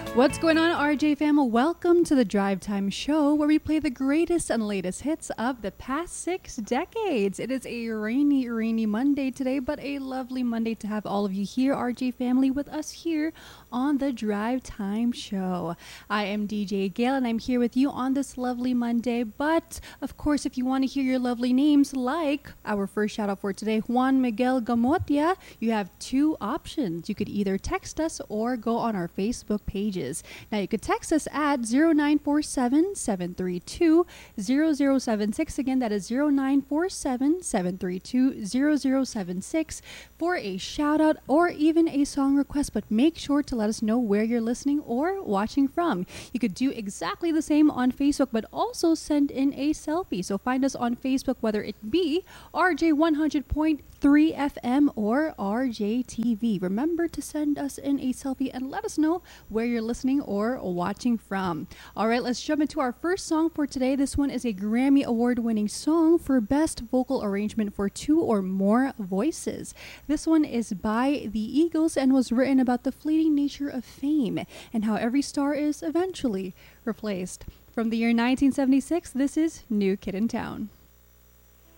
What's going on, RJ fam? Welcome to the Drive Time Show, where we play the greatest and latest hits of the past 6 decades. It is a rainy Monday today, but a lovely Monday to have all of you here, RJ family, with us here on the Drive Time Show. I am DJ Gail, and I'm here with you on this lovely Monday. But, of course, if you want to hear your lovely names, like our first shout out for today, Juan Miguel Gamotia, you have two options. You could either text us or go on our Facebook pages. Now, you could text us at 0947-732-0076. Again, that is 0947-732-0076 for a shout out or even a song request. But make sure to let us know where you're listening or watching from. You could do exactly the same on Facebook, but also send in a selfie. So find us on Facebook, whether it be RJ100.3 FM or RJTV. Remember to send us in a selfie and let us know where you're listening or watching from. All right, let's jump into our first song for today. This one is a Grammy Award-winning song for Best Vocal Arrangement for Two or More Voices. This one is by the Eagles and was written about the fleeting nature of fame and how every star is eventually replaced. From the year 1976, this is New Kid in Town.